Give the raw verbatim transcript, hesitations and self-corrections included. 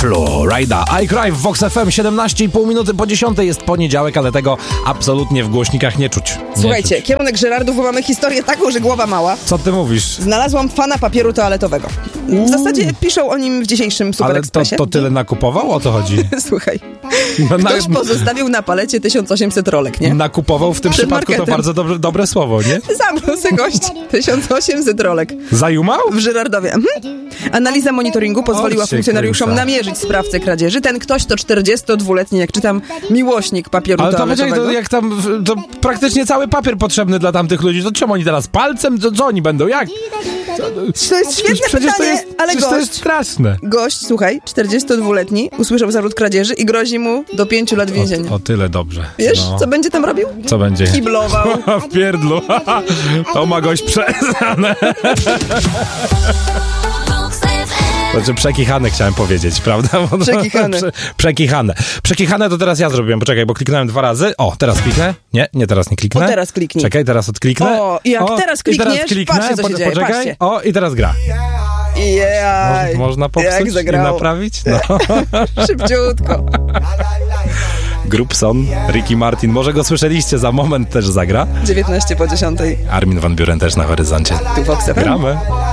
Florida. I Cry w Vox F M, siedemnaście i pół minuty po dziesiątej, jest poniedziałek, ale tego absolutnie w głośnikach nie czuć. Nie Słuchajcie, czuć. kierunek Żerardów, bo mamy historię taką, że głowa mała. Co ty mówisz? Znalazłam fana papieru toaletowego. W zasadzie piszą o nim w dzisiejszym Super Ale to, Expressie. to tyle nakupował? O co chodzi? Słuchaj, No, na, ktoś pozostawił na palecie tysiąc osiemset rolek, nie? nakupował w tym Przed przypadku to marketem. bardzo dobre, dobre słowo, nie? Zamknął se gość. tysiąc osiemset rolek Zajumał? w Żerardowie. Mhm. Analiza monitoringu pozwoliła O, cię funkcjonariuszom kręca. namierzyć sprawcę kradzieży. Ten ktoś to czterdziestodwuletni, jak czytam, miłośnik papieru Ale to, toaletowego. poczekaj, to jak tam, to praktycznie cały papier potrzebny dla tamtych ludzi, to czemu oni teraz palcem? Co, co oni będą? Jak? To jest świetne Przecież to pytanie, jest, ale przecież to jest gość, straszne. gość, słuchaj, czterdziestodwuletni, usłyszał zarzut kradzieży i grozi mu do pięciu lat więzienia. O, o tyle dobrze. Wiesz, No. co będzie tam robił? Co będzie? Kiblował. W pierdlu. To ma gość przezane. Znaczy przekichane chciałem powiedzieć, prawda? Bo to- Przekichane. Prze, przekichane. Przekichane to teraz ja zrobiłem. Poczekaj, bo kliknąłem dwa razy. O, teraz kliknę. Nie, nie, teraz nie kliknę. O, teraz kliknij. Czekaj, teraz odkliknę. O, i jak teraz i teraz klikniesz, kliknę. patrzcie, co się Po- dzieje, Poczekaj. patrzcie. O, i teraz gra. Jaj, Mo- Można popsuć jak i zagrało. naprawić? No. Szybciutko. Grupson, Ricky Martin. Może go słyszeliście, za moment też zagra. dziewiętnaście po dziesiątej. Armin van Buuren też na horyzoncie. Tu Vox F M. Gramy.